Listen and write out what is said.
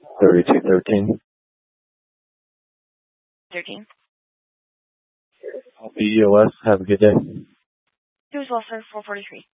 3213. 13. Copy EOS. Have a good day. You as well, sir. 443.